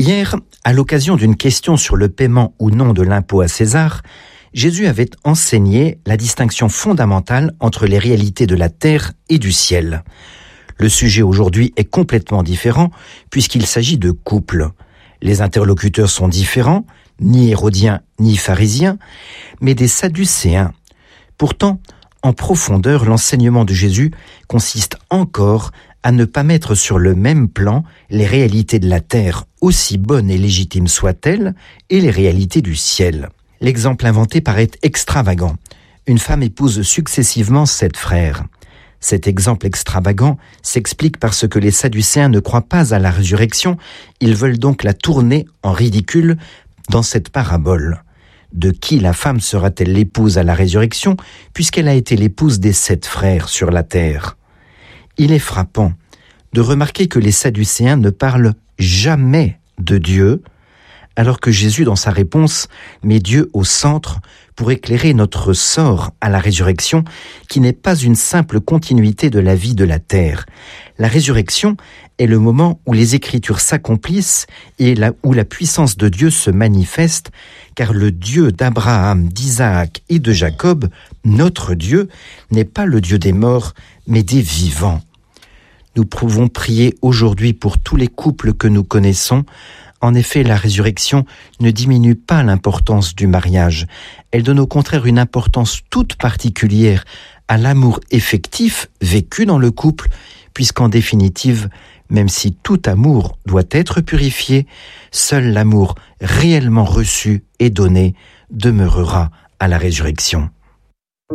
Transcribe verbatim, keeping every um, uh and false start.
Hier, à l'occasion d'une question sur le paiement ou non de l'impôt à César, Jésus avait enseigné la distinction fondamentale entre les réalités de la terre et du ciel. Le sujet aujourd'hui est complètement différent puisqu'il s'agit de couple. Les interlocuteurs sont différents, ni hérodiens ni pharisiens, mais des sadducéens. Pourtant, en profondeur, l'enseignement de Jésus consiste encore à ne pas mettre sur le même plan les réalités de la terre, aussi bonnes et légitimes soient-elles, et les réalités du ciel. L'exemple inventé paraît extravagant. Une femme épouse successivement sept frères. Cet exemple extravagant s'explique parce que les Sadducéens ne croient pas à la résurrection, ils veulent donc la tourner en ridicule dans cette parabole. De qui la femme sera-t-elle l'épouse à la résurrection, puisqu'elle a été l'épouse des sept frères sur la terre ? Il est frappant de remarquer que les Sadducéens ne parlent jamais de Dieu, alors que Jésus, dans sa réponse, met Dieu au centre pour éclairer notre sort à la résurrection, qui n'est pas une simple continuité de la vie de la terre. La résurrection est le moment où les Écritures s'accomplissent et là où la puissance de Dieu se manifeste, car le Dieu d'Abraham, d'Isaac et de Jacob, notre Dieu, n'est pas le Dieu des morts, mais des vivants. Nous pouvons prier aujourd'hui pour tous les couples que nous connaissons. En effet, la résurrection ne diminue pas l'importance du mariage. Elle donne au contraire une importance toute particulière à l'amour effectif vécu dans le couple, puisqu'en définitive, même si tout amour doit être purifié, seul l'amour réellement reçu et donné demeurera à la résurrection.